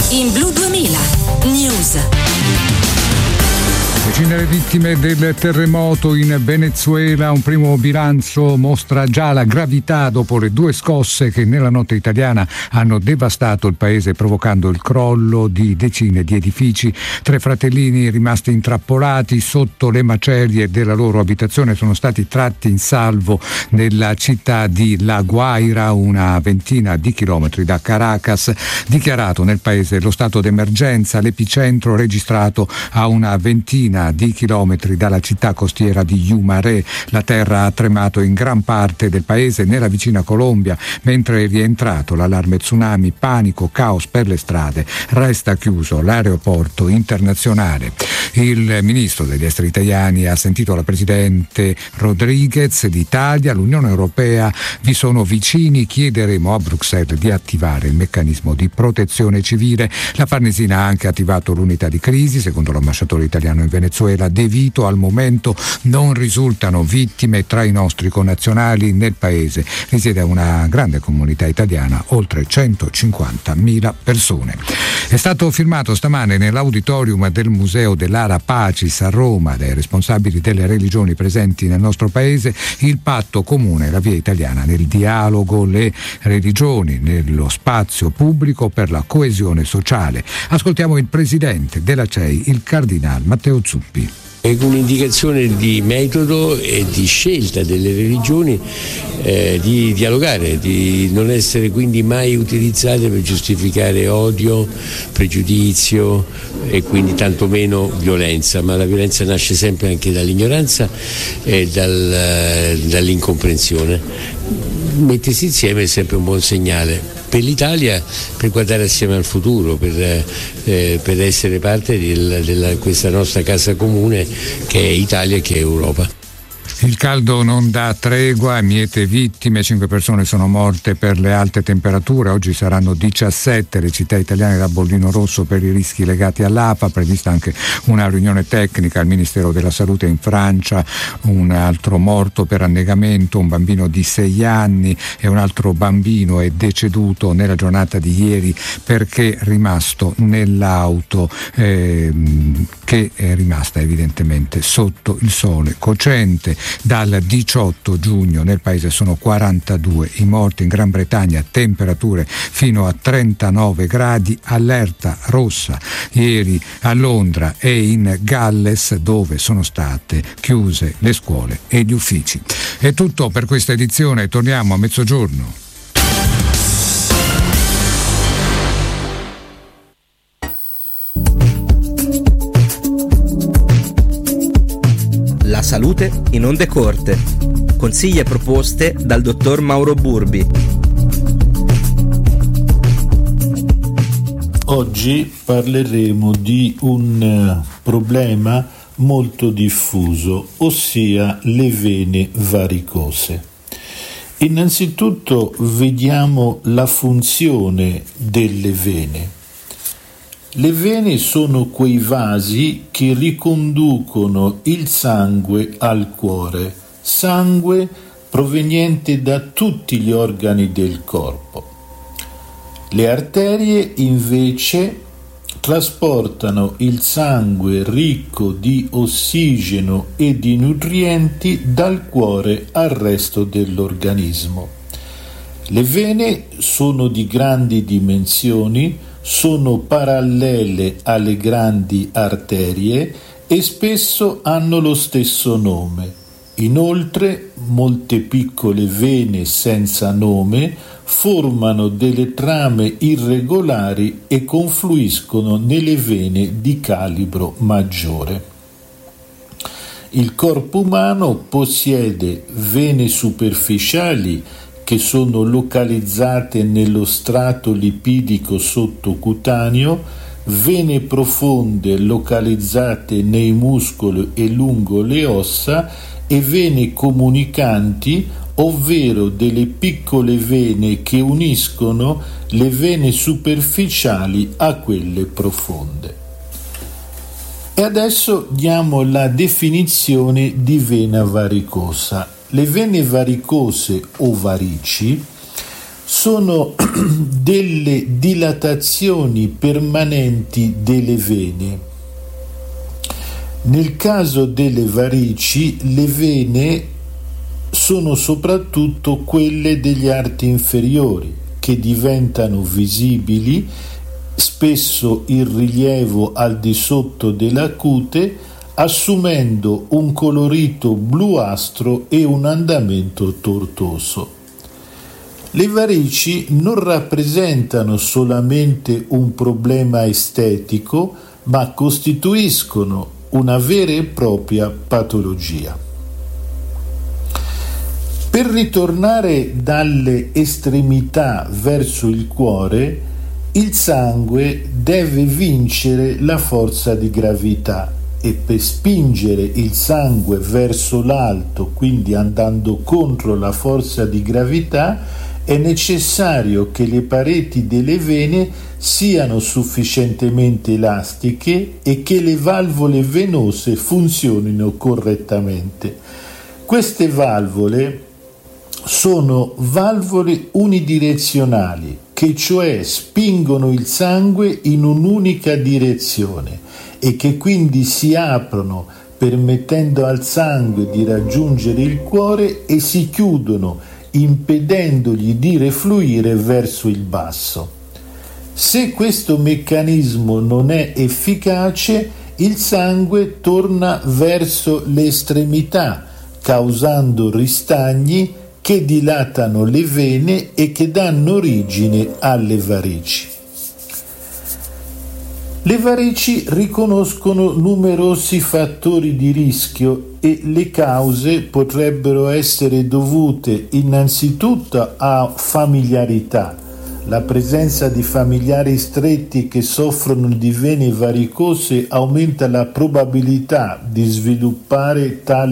In Blu 2000 News. Decine le vittime del terremoto in Venezuela. Un primo bilancio mostra già la gravità dopo le 2 scosse che nella notte italiana hanno devastato il paese, provocando il crollo di decine di edifici. 3 fratellini rimasti intrappolati sotto le macerie della loro abitazione sono stati tratti in salvo nella città di La Guaira, una ventina di chilometri da Caracas. Dichiarato nel paese lo stato d'emergenza, l'epicentro registrato a una ventina di chilometri dalla città costiera di Yumaré. La terra ha tremato in gran parte del paese, nella vicina Colombia, mentre è rientrato l'allarme tsunami, panico, caos per le strade. Resta chiuso l'aeroporto internazionale. Il ministro degli esteri italiani ha sentito la presidente Rodriguez d'Italia. L'Unione Europea vi sono vicini, chiederemo a Bruxelles di attivare il meccanismo di protezione civile. La Farnesina ha anche attivato l'unità di crisi. Secondo l'ambasciatore italiano in Venezuela, De Vito, al momento non risultano vittime tra i nostri connazionali. Nel paese risiede una grande comunità italiana, oltre 150.000 persone. È stato firmato stamane nell'auditorium del Museo dell'Ara Pacis a Roma dai responsabili delle religioni presenti nel nostro paese il patto comune, la via italiana nel dialogo, le religioni nello spazio pubblico per la coesione sociale. Ascoltiamo il presidente della CEI, il cardinal Matteo Zuppi. È un'indicazione di metodo e di scelta delle religioni di dialogare, di non essere quindi mai utilizzate per giustificare odio, pregiudizio e quindi tantomeno violenza, ma la violenza nasce sempre anche dall'ignoranza e dall'incomprensione. Mettersi insieme è sempre un buon segnale per l'Italia, per guardare assieme al futuro, per essere parte di questa nostra casa comune che è Italia e che è Europa. Il caldo non dà tregua, miete vittime, 5 persone sono morte per le alte temperature. Oggi saranno 17 le città italiane da bollino rosso per i rischi legati all'APA. Prevista anche una riunione tecnica al Ministero della Salute in Francia. Un altro morto per annegamento, un bambino di 6 anni, e un altro bambino è deceduto nella giornata di ieri perché è rimasto nell'auto che è rimasta evidentemente sotto il sole cocente. Dal 18 giugno nel paese sono 42 i morti. In Gran Bretagna temperature fino a 39 gradi, allerta rossa ieri a Londra e in Galles, dove sono state chiuse le scuole e gli uffici. È tutto per questa edizione, torniamo a mezzogiorno. La salute in onde corte. Consigli e proposte dal dottor Mauro Burbi. Oggi parleremo di un problema molto diffuso, ossia le vene varicose. Innanzitutto vediamo la funzione delle vene. Le vene sono quei vasi che riconducono il sangue al cuore, sangue proveniente da tutti gli organi del corpo. Le arterie invece trasportano il sangue ricco di ossigeno e di nutrienti dal cuore al resto dell'organismo. Le vene sono di grandi dimensioni, sono parallele alle grandi arterie e spesso hanno lo stesso nome. Inoltre, molte piccole vene senza nome formano delle trame irregolari e confluiscono nelle vene di calibro maggiore. Il corpo umano possiede vene superficiali che sono localizzate nello strato lipidico sottocutaneo, vene profonde localizzate nei muscoli e lungo le ossa e vene comunicanti, ovvero delle piccole vene che uniscono le vene superficiali a quelle profonde. E adesso diamo la definizione di vena varicosa. Le vene varicose o varici sono delle dilatazioni permanenti delle vene. Nel caso delle varici, le vene sono soprattutto quelle degli arti inferiori, che diventano visibili, spesso in rilievo al di sotto della cute, assumendo un colorito bluastro e un andamento tortuoso. Le varici non rappresentano solamente un problema estetico, ma costituiscono una vera e propria patologia. Per ritornare dalle estremità verso il cuore, il sangue deve vincere la forza di gravità e per spingere il sangue verso l'alto, quindi andando contro la forza di gravità, è necessario che le pareti delle vene siano sufficientemente elastiche e che le valvole venose funzionino correttamente. Queste valvole sono valvole unidirezionali, che cioè spingono il sangue in un'unica direzione e che quindi si aprono permettendo al sangue di raggiungere il cuore e si chiudono impedendogli di refluire verso il basso. Se questo meccanismo non è efficace, il sangue torna verso le estremità, causando ristagni che dilatano le vene e che danno origine alle varici. Le varici riconoscono numerosi fattori di rischio e le cause potrebbero essere dovute innanzitutto a familiarità. La presenza di familiari stretti che soffrono di vene varicose aumenta la probabilità di sviluppare tale